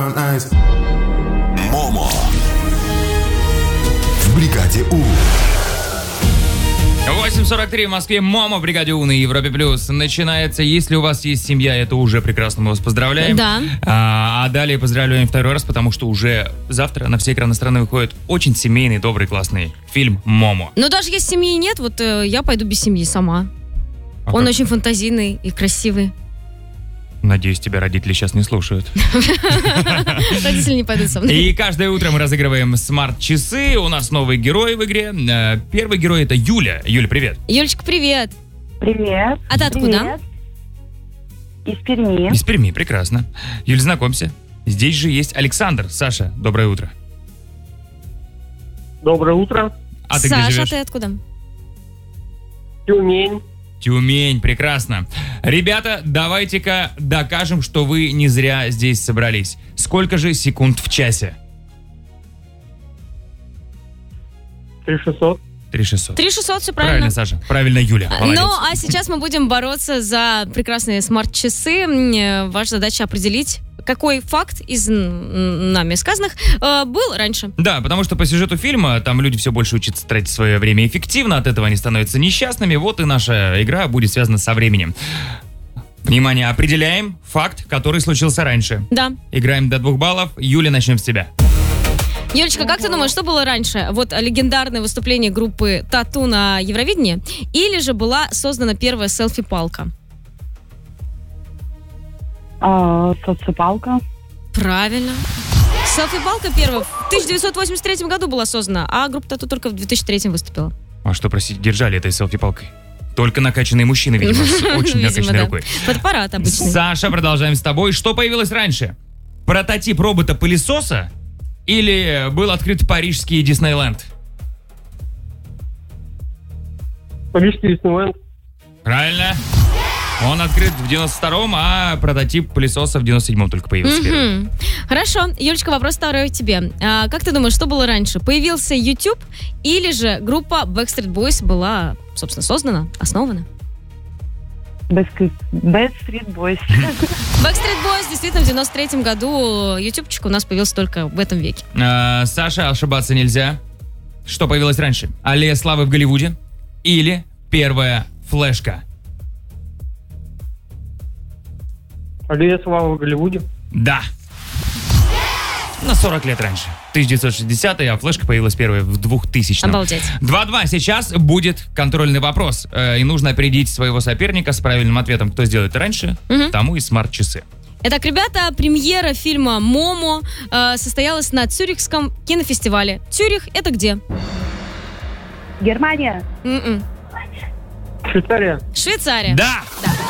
brown eyes. Момо. В бригаде У. 8:43 в Москве. Момо в бригаде У на Европе Плюс начинается. Если у вас есть семья, это уже прекрасно, мы вас поздравляем. Да. А далее поздравляем второй раз, потому что уже завтра на все экраны страны выходит очень семейный, добрый, классный фильм «Момо». Но даже если семьи нет, вот я пойду без семьи сама. А Он как? очень фантазийный и красивый. Надеюсь, тебя родители сейчас не слушают. Родители не пойдут со мной. И каждое утро мы разыгрываем смарт-часы. У нас новый герой в игре. Первый герой — это Юля. Юля, привет. Юлечка, привет. Привет. А ты откуда? Из Перми. Из Перми, прекрасно. Юль, знакомься. Здесь же есть Александр. Саша, доброе утро. Доброе утро. А ты где Саша, живешь? ты откуда? Тюмень. Тюмень, прекрасно. Ребята, давайте-ка докажем, что вы не зря здесь собрались. Сколько же секунд в часе? 3600. 3600. 3600, все Правильно, правильно. Саша. Правильно, Юля. Молодец. Ну, а сейчас мы будем бороться за прекрасные смарт-часы. Ваша задача определить, какой факт из нами сказанных был раньше. Да, потому что по сюжету фильма там люди все больше учатся тратить свое время эффективно, от этого они становятся несчастными. Вот и наша игра будет связана со временем. Внимание, определяем факт, который случился раньше. Да. Играем до 2 баллов. Юля, начнем с тебя. Юлечка, как ты думаешь, что было раньше? Вот легендарное выступление группы Тату на Евровидении или же была создана первая селфи-палка? Соцсыпалка. Правильно. Селфи-палка первая в 1983 году была создана, а группа Тату только в 2003 выступила. А что, простите, держали этой селфи-палкой? Только накачанные мужчины, видимо, с очень Видимо, накачанной да. рукой. Фотоаппарат обычный. Саша, продолжаем с тобой. Что появилось раньше? Прототип робота-пылесоса или был открыт парижский Диснейленд? Парижский Диснейленд. Правильно. Он открыт в 92-м, а прототип пылесоса в 97-м только появился первый. Мгм. Хорошо. Юлечка, вопрос второй тебе. Как ты думаешь, что было раньше? Появился YouTube или же группа Backstreet Boys была, собственно, создана, основана? Backstreet Boys. Backstreet Boys действительно в 93 году ютубчик у нас появился только в этом веке. Саша, ошибаться нельзя. Что появилось раньше? Аллея славы в Голливуде или первая флешка? Аллея славы в Голливуде. Да. На 40 лет раньше. 1960-й, а флешка появилась первая в 2000-м. Обалдеть. 2-2. Сейчас будет контрольный вопрос. И нужно опередить своего соперника с правильным ответом. Кто сделает раньше, тому и смарт-часы. Итак, ребята, премьера фильма «Момо» состоялась на Цюрихском кинофестивале. Цюрих — это где? Германия. М-м. Швейцария. Швейцария. Да!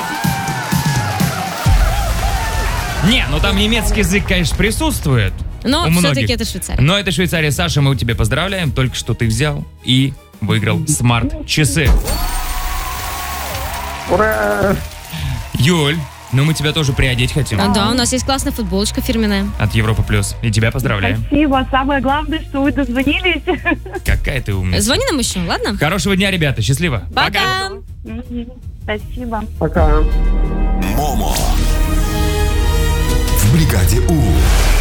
Не, ну там немецкий язык, конечно, присутствует. Но у многих. все-таки это Швейцария. Но это Швейцария. Саша, мы тебя поздравляем. Только что ты взял и выиграл смарт-часы. Ура! Юль, ну мы тебя тоже приодеть хотим. Да, у нас есть классная футболочка фирменная. От Европа Плюс. И тебя поздравляем. Спасибо. Самое главное, что вы дозвонились. Какая ты умница. Звони нам еще, ладно? Хорошего дня, ребята. Счастливо. Пока! Спасибо. Пока. Момо. В бригаде У.